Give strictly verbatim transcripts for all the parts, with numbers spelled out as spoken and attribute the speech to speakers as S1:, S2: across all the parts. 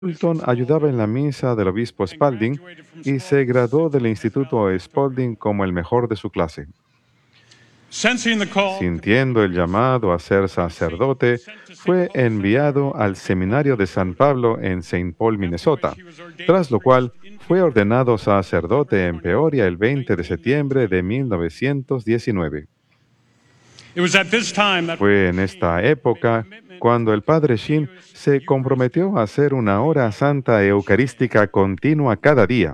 S1: Fulton ayudaba en la misa del obispo Spalding y se graduó del Instituto Spalding como el mejor de su clase. Sintiendo el llamado a ser sacerdote, fue enviado al seminario de San Pablo en Saint Paul, Minnesota, tras lo cual fue ordenado sacerdote en Peoria el veinte de septiembre de mil novecientos diecinueve. Fue en esta época cuando el padre Sheen se comprometió a hacer una hora santa eucarística continua cada día.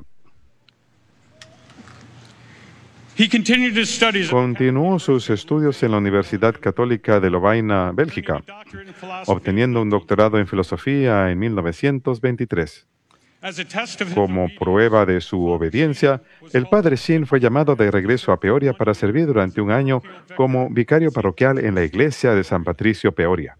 S1: Continuó sus estudios en la Universidad Católica de Lovaina, Bélgica, obteniendo un doctorado en filosofía en mil novecientos veintitrés. Como prueba de su obediencia, el padre Sheen fue llamado de regreso a Peoria para servir durante un año como vicario parroquial en la iglesia de San Patricio, Peoria.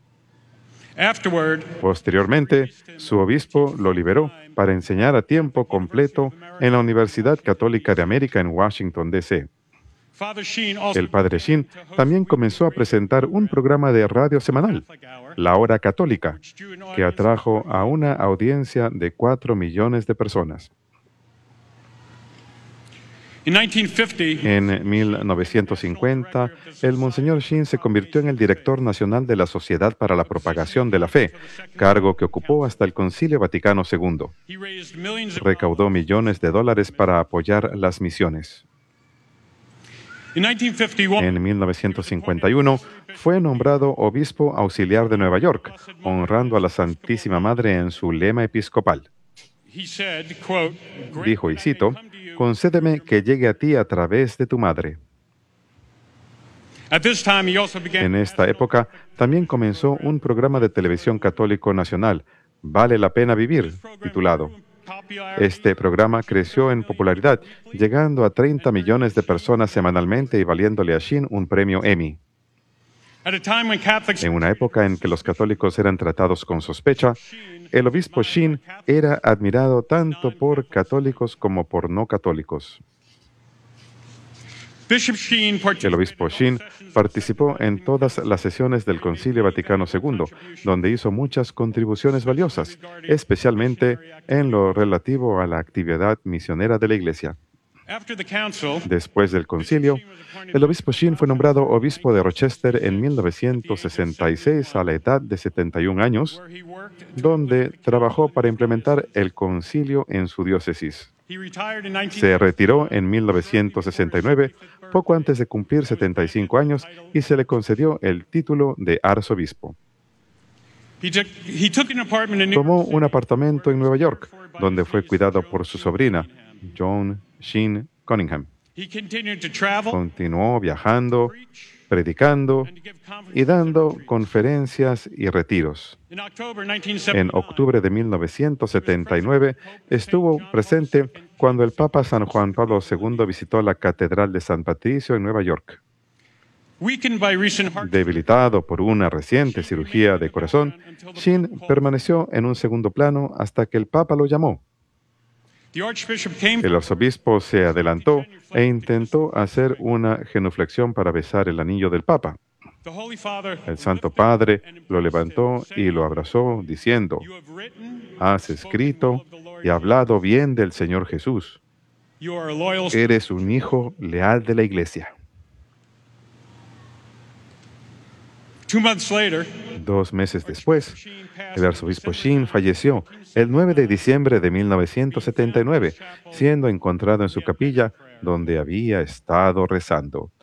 S1: Posteriormente, su obispo lo liberó para enseñar a tiempo completo en la Universidad Católica de América en Washington, D C El padre Sheen también comenzó a presentar un programa de radio semanal, La Hora Católica, que atrajo a una audiencia de cuatro millones de personas. En mil novecientos cincuenta, el monseñor Sheen se convirtió en el director nacional de la Sociedad para la Propagación de la Fe, cargo que ocupó hasta el Concilio Vaticano segundo. Recaudó millones de dólares para apoyar las misiones. En mil novecientos cincuenta y uno, fue nombrado obispo auxiliar de Nueva York, honrando a la Santísima Madre en su lema episcopal. Dijo, y cito, «Concédeme que llegue a ti a través de tu madre». En esta época, también comenzó un programa de televisión católico nacional, Vale la pena vivir, titulado. Este programa creció en popularidad, llegando a treinta millones de personas semanalmente y valiéndole a Sheen un premio Emmy. En una época en que los católicos eran tratados con sospecha, el obispo Sheen era admirado tanto por católicos como por no católicos. El obispo Sheen participó en todas las sesiones del Concilio Vaticano segundo, donde hizo muchas contribuciones valiosas, especialmente en lo relativo a la actividad misionera de la Iglesia. Después del concilio, el obispo Sheen fue nombrado obispo de Rochester en mil novecientos sesenta y seis a la edad de setenta y un años, donde trabajó para implementar el concilio en su diócesis. Se retiró en mil novecientos sesenta y nueve, poco antes de cumplir setenta y cinco años, y se le concedió el título de arzobispo. Tomó un apartamento en Nueva York, donde fue cuidado por su sobrina, Joan Sheen Cunningham. Continuó viajando, predicando y dando conferencias y retiros. En octubre de mil novecientos setenta y nueve estuvo presente cuando el Papa San Juan Pablo segundo visitó la Catedral de San Patricio en Nueva York. Debilitado por una reciente cirugía de corazón, Sheen permaneció en un segundo plano hasta que el Papa lo llamó. El arzobispo se adelantó e intentó hacer una genuflexión para besar el anillo del Papa. El Santo Padre lo levantó y lo abrazó, diciendo, «Has escrito y hablado bien del Señor Jesús. Eres un hijo leal de la Iglesia». Dos meses después, el arzobispo Sheen falleció el nueve de diciembre de mil novecientos setenta y nueve, siendo encontrado en su capilla donde había estado rezando.